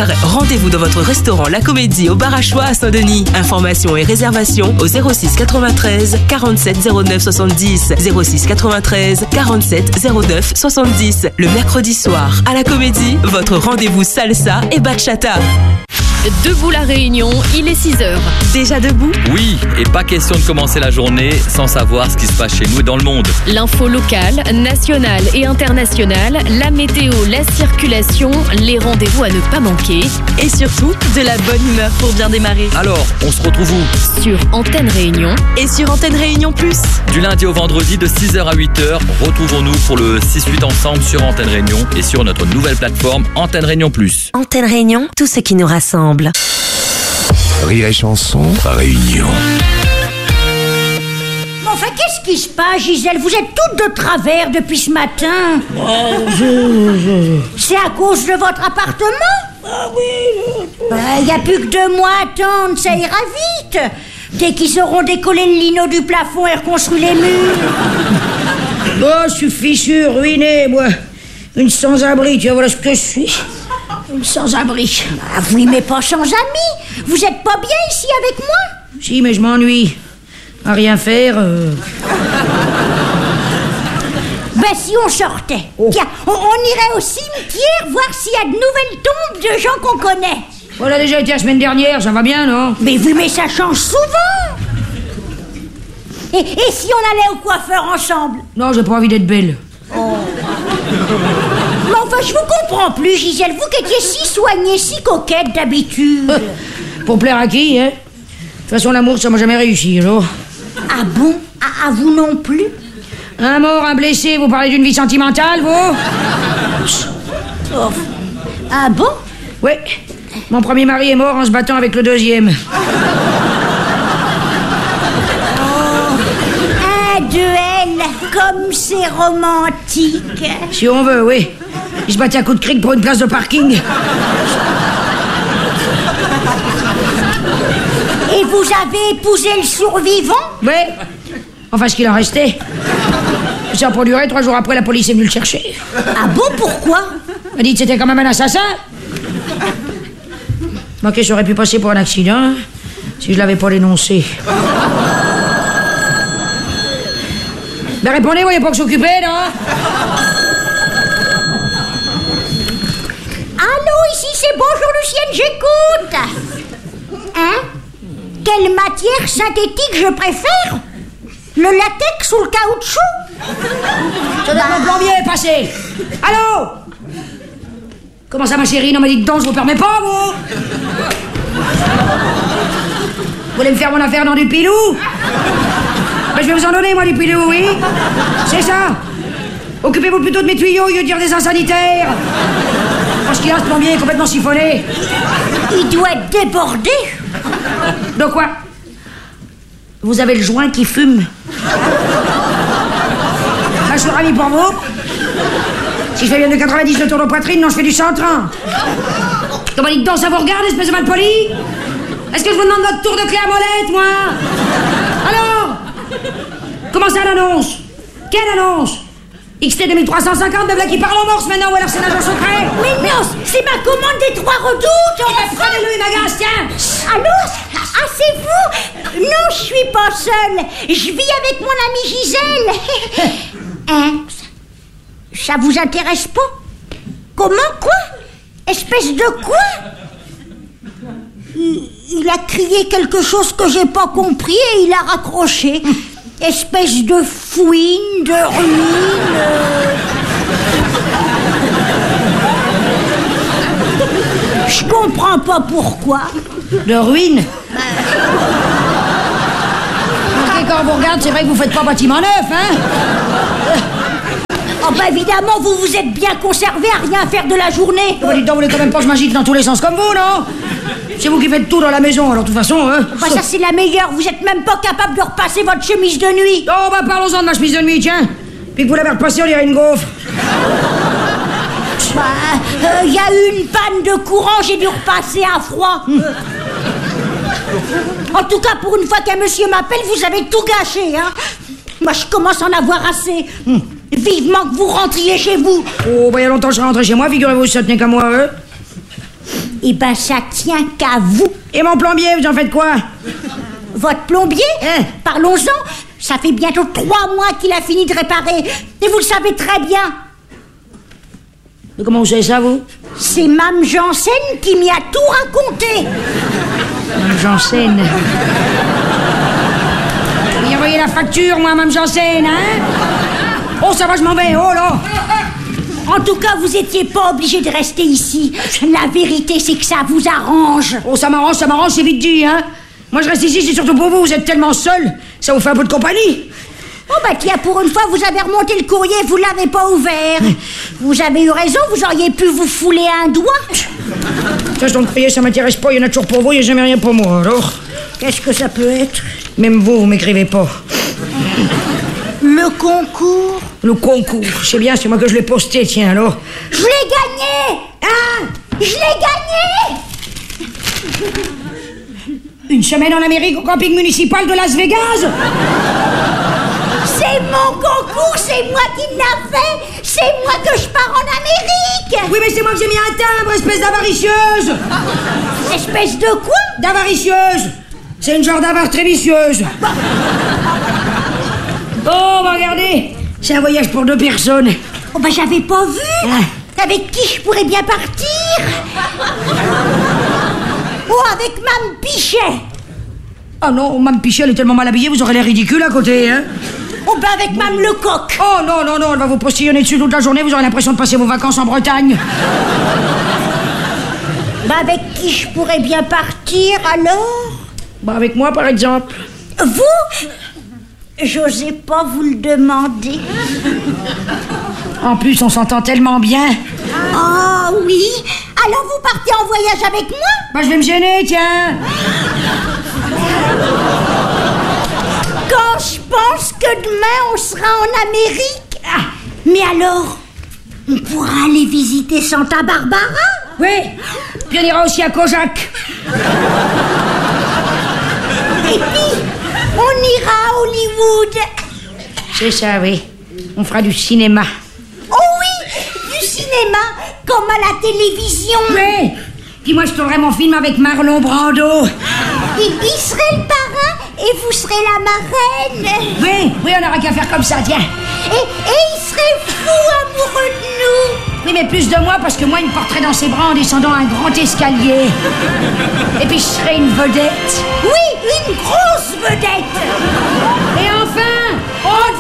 20h, rendez-vous dans votre restaurant La Comédie au Bar à Choix à Saint-Denis. Informations et réservations au 06 93 47 09 70. 06 93 47 09 70. Le mercredi soir, à La Comédie, votre rendez-vous salsa et bachata. Debout la Réunion, il est 6h. Déjà debout? Oui, et pas question de commencer la journée sans savoir ce qui se passe chez nous et dans le monde. L'info locale, nationale et internationale, la météo, la circulation, les rendez-vous à ne pas manquer. Et surtout, de la bonne humeur pour bien démarrer. Alors, on se retrouve où? Sur Antenne Réunion. Et sur Antenne Réunion Plus. Du lundi au vendredi de 6h à 8h, retrouvons-nous pour le 6-8 ensemble sur Antenne Réunion et sur notre nouvelle plateforme Antenne Réunion Plus. Antenne Réunion, tout ce qui nous rassemble. Rire et chanson, Réunion. Enfin, qu'est-ce qui se passe, Gisèle? Vous êtes toutes de travers depuis ce matin. C'est à cause de votre appartement? Ah oui. Il n'y a plus que 2 mois à attendre, ça ira vite. Dès qu'ils auront décollé le lino du plafond et reconstruit les murs. Oh, je suis fichu, ruiné, moi. Une sans-abri, tu vois, voilà ce que je suis. Une sans-abri. Oui, mais pas sans amis. Vous êtes pas bien ici avec moi? Si, mais je m'ennuie. À rien faire. Ben, si on sortait. Tiens, on irait au cimetière voir s'il y a de nouvelles tombes de gens qu'on connaît. On a déjà été la semaine dernière, ça va bien, non? Mais oui, mais ça change souvent. Et si on allait au coiffeur ensemble? Non, j'ai pas envie d'être belle. Mais enfin, je vous comprends plus, Gisèle. Vous qui étiez si soignée, si coquette d'habitude. Pour plaire à qui, hein? De toute façon, l'amour, ça m'a jamais réussi, alors. Ah bon? À vous non plus? Un mort, un blessé, vous parlez d'une vie sentimentale, vous? Ah bon? Oui. Mon premier mari est mort en se battant avec le deuxième. Un duel, comme c'est romantique. Si on veut, oui. Il se battait à coups de cric pour une place de parking. Et vous avez épousé le survivant? Oui. Enfin, ce qu'il en restait. Ça a pas duré, 3 jours après, la police est venue le chercher. Ah bon, pourquoi? Elle a dit que c'était quand même un assassin. Ok, ça aurait pu passer pour un accident si je l'avais pas dénoncé. Ben répondez, vous voyez pas que je s'occuper, non? Allô, ici c'est Bonjour Lucienne, j'écoute. Hein? Quelle matière synthétique je préfère? Le latex ou le caoutchouc? Ça doit être mon plombier, passé. Allô? Comment ça, ma chérie? Non, mais dites donc, je vous permets pas, vous? Vous voulez me faire mon affaire dans du pilou? Ben, je vais vous en donner, moi, du pilou, oui? C'est ça. Occupez-vous plutôt de mes tuyaux au lieu de dire des insanitaires. Parce qu'il y a ce plombier complètement siphonné. Il doit être débordé. De quoi? Vous avez le joint qui fume. Ça, je suis ravi pour vous. Si je fais bien de 90 le tour de poitrine, non, je fais du 130. Comment dites donc, ça vous regarde, espèce de malpoli? Est-ce que je vous demande votre tour de clé à molette, moi? Alors? Comment ça, l'annonce? Quelle annonce? XT 2350, de là qui parle en morse maintenant, ou alors c'est un agent secret? Mais non, c'est ma commande des 3 redoutes. Prenez-le, ma gaze, tiens. Allô? Ah, c'est vous? Non, je suis pas seule. Je vis avec mon amie Gisèle. Hein? Ça vous intéresse pas? Comment, quoi? Espèce de quoi? Il a crié quelque chose que j'ai pas compris et il a raccroché. Espèce de fouine, de ruine. Je comprends pas pourquoi. De ruine? Quand on vous regarde, c'est vrai que vous faites pas bâtiment neuf, hein? Oh bah évidemment, vous vous êtes bien conservé à rien faire de la journée. Bah dites donc, vous voulez quand même pas que je m'agite dans tous les sens comme vous, non? C'est vous qui faites tout dans la maison, alors de toute façon, hein? Bah ça c'est la meilleure, vous êtes même pas capable de repasser votre chemise de nuit. Oh bah parlons-en de ma chemise de nuit, tiens. Puis que vous l'avez repassée, on dirait une gaufre. Bah, y a eu une panne de courant, j'ai dû repasser à froid. En tout cas, pour une fois qu'un monsieur m'appelle, vous avez tout gâché, hein. Moi, je commence à en avoir assez. Vivement que vous rentriez chez vous. Oh, bah il y a longtemps que je suis rentré chez moi, figurez-vous, ça tenait qu'à moi, Eh ben, ça tient qu'à vous. Et mon plombier, vous en faites quoi? Votre plombier? Hein? Parlons-en. Ça fait bientôt 3 mois qu'il a fini de réparer. Et vous le savez très bien. Mais comment vous savez ça, vous? C'est Mme Janssen qui m'y a tout raconté. Mme Janssen. Vous y envoyez la facture, moi, Mme Janssen, hein? Oh, ça va, je m'en vais, oh là! En tout cas, vous étiez pas obligé de rester ici. La vérité, c'est que ça vous arrange. Oh, ça m'arrange, c'est vite dit, hein? Moi, je reste ici, c'est surtout pour vous, vous êtes tellement seul, ça vous fait un peu de compagnie. Oh bah tiens, pour une fois, vous avez remonté le courrier, vous l'avez pas ouvert. Vous avez eu raison, vous auriez pu vous fouler un doigt. Ça, je courrier, ça m'intéresse pas, il y en a toujours pour vous, il n'y a jamais rien pour moi, alors. Qu'est-ce que ça peut être? Même vous m'écrivez pas. Le concours? Le concours, c'est bien, c'est moi que je l'ai posté, tiens, alors. Je l'ai gagné! Hein? Je l'ai gagné! Une semaine en Amérique au camping municipal de Las Vegas? C'est mon concours, c'est moi qui l'a fait! C'est moi que je pars en Amérique! Oui, mais c'est moi que j'ai mis un timbre, espèce d'avaricieuse! Espèce de quoi? D'avaricieuse! C'est une genre d'avare très vicieuse! Oh, bah regardez! C'est un voyage pour 2 personnes. Oh bah j'avais pas vu! Ah. Avec qui je pourrais bien partir? Oh, avec Mme Pichet! Oh non, Mme Pichet, elle est tellement mal habillée, vous aurez l'air ridicule à côté, hein? Oh bah avec Mme Lecoq! Oh non, non, non, elle va vous postillonner dessus toute la journée, vous aurez l'impression de passer vos vacances en Bretagne. Bah avec qui je pourrais bien partir alors? Bah avec moi, par exemple. Vous? J'osais pas vous le demander. En plus, on s'entend tellement bien. Ah oui? Alors vous partez en voyage avec moi? Bah je vais me gêner, tiens. Quand je pense que demain on sera en Amérique. Ah, mais alors, on pourra aller visiter Santa Barbara? Oui, puis on ira aussi à Kojak. Et puis, on ira à Hollywood. C'est ça, oui. On fera du cinéma. Oh oui, du cinéma, comme à la télévision. Oui. Puis moi, je tournerai mon film avec Marlon Brando. Il serait le parrain et vous serez la marraine. Oui, oui, on n'aura qu'à faire comme ça, tiens. Et il serait fou amoureux de nous. Oui, mais plus de moi, parce que moi, il me porterait dans ses bras en descendant un grand escalier. Et puis, je serais une vedette. Oui, une grosse vedette. Et